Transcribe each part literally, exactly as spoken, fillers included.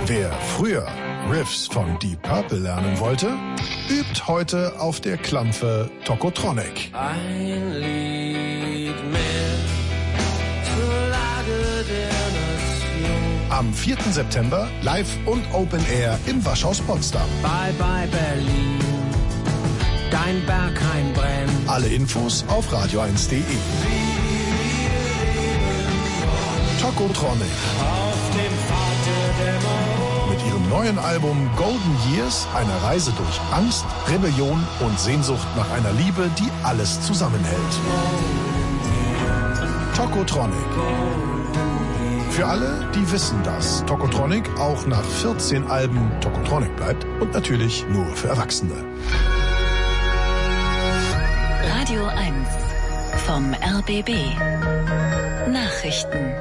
Wer früher Riffs von Deep Purple lernen wollte, übt heute auf der Klampfe Tokotronic. Ein Lied mehr zur Lage der Nation. Am vierten September live und Open Air im Waschhaus Potsdam. Bye bye Berlin, dein Berghain brennt. Alle Infos auf radio eins punkt de. Tokotronic. Auf dem Pfad der Dämmerung. Mit ihrem neuen Album Golden Years, einer Reise durch Angst, Rebellion und Sehnsucht nach einer Liebe, die alles zusammenhält. Tokotronic. Für alle, die wissen, dass Tokotronic auch nach vierzehn Alben Tokotronic bleibt und natürlich nur für Erwachsene. Radio eins vom R B B. Nachrichten.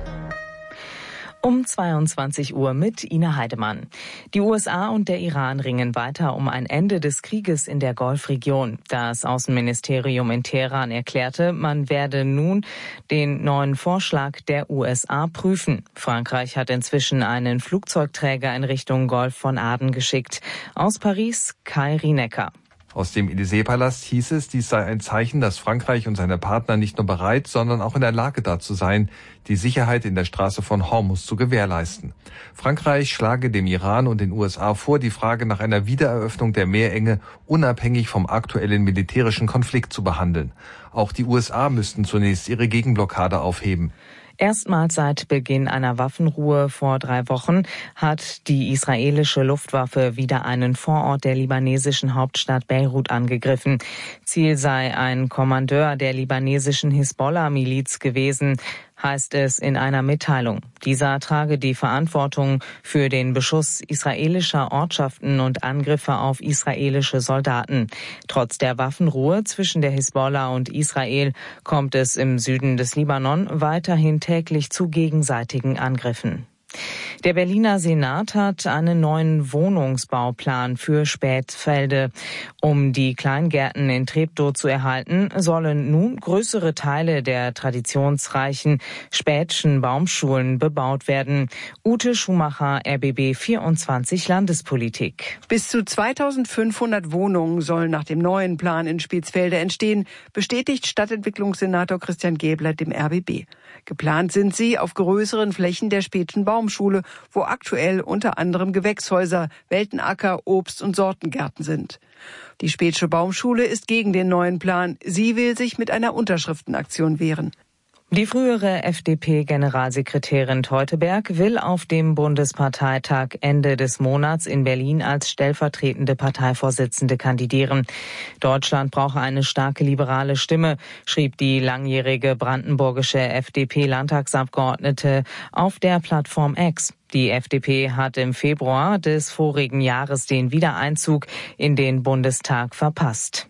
Um zweiundzwanzig Uhr mit Ina Heidemann. Die U S A und der Iran ringen weiter um ein Ende des Krieges in der Golfregion. Das Außenministerium in Teheran erklärte, man werde nun den neuen Vorschlag der U S A prüfen. Frankreich hat inzwischen einen Flugzeugträger in Richtung Golf von Aden geschickt. Aus Paris, Kai Rienecker. Aus dem Élysée-Palast hieß es, dies sei ein Zeichen, dass Frankreich und seine Partner nicht nur bereit, sondern auch in der Lage dazu seien, die Sicherheit in der Straße von Hormuz zu gewährleisten. Frankreich schlage dem Iran und den U S A vor, die Frage nach einer Wiedereröffnung der Meerenge unabhängig vom aktuellen militärischen Konflikt zu behandeln. Auch die U S A müssten zunächst ihre Gegenblockade aufheben. Erstmals seit Beginn einer Waffenruhe vor drei Wochen hat die israelische Luftwaffe wieder einen Vorort der libanesischen Hauptstadt Beirut angegriffen. Ziel sei ein Kommandeur der libanesischen Hisbollah-Miliz gewesen, heißt es in einer Mitteilung. Dieser trage die Verantwortung für den Beschuss israelischer Ortschaften und Angriffe auf israelische Soldaten. Trotz der Waffenruhe zwischen der Hisbollah und Israel kommt es im Süden des Libanon weiterhin täglich zu gegenseitigen Angriffen. Der Berliner Senat hat einen neuen Wohnungsbauplan für Spätfelde. Um die Kleingärten in Treptow zu erhalten, sollen nun größere Teile der traditionsreichen Späthschen Baumschulen bebaut werden. Ute Schumacher, R B B vierundzwanzig Landespolitik. Bis zu zweitausendfünfhundert Wohnungen sollen nach dem neuen Plan in Spitzfelde entstehen, bestätigt Stadtentwicklungssenator Christian Gäbler dem R B B. Geplant sind sie auf größeren Flächen der Späthschen Baumschule, wo aktuell unter anderem Gewächshäuser, Weltenacker, Obst- und Sortengärten sind. Die Späthsche Baumschule ist gegen den neuen Plan. Sie will sich mit einer Unterschriftenaktion wehren. Die frühere F D P-Generalsekretärin Teuteberg will auf dem Bundesparteitag Ende des Monats in Berlin als stellvertretende Parteivorsitzende kandidieren. Deutschland brauche eine starke liberale Stimme, schrieb die langjährige brandenburgische F D P-Landtagsabgeordnete auf der Plattform X. Die F D P hat im Februar des vorigen Jahres den Wiedereinzug in den Bundestag verpasst.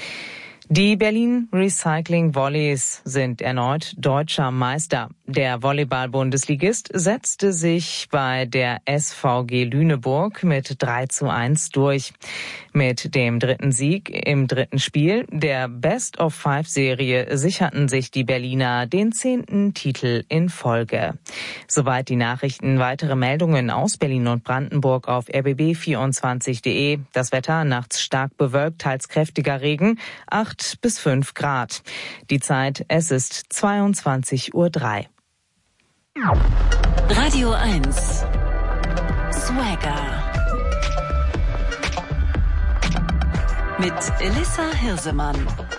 Die Berlin Recycling Volleys sind erneut deutscher Meister. Der Volleyball-Bundesligist setzte sich bei der S V G Lüneburg mit drei zu eins durch. Mit dem dritten Sieg im dritten Spiel der Best-of-Five-Serie sicherten sich die Berliner den zehnten Titel in Folge. Soweit die Nachrichten. Weitere Meldungen aus Berlin und Brandenburg auf r b b vierundzwanzig punkt de. Das Wetter nachts stark bewölkt, teils kräftiger Regen, acht bis fünf Grad. Die Zeit, es ist zweiundzwanzig Uhr drei. Radio eins. Swagger. Mit Elissa Hirsemann.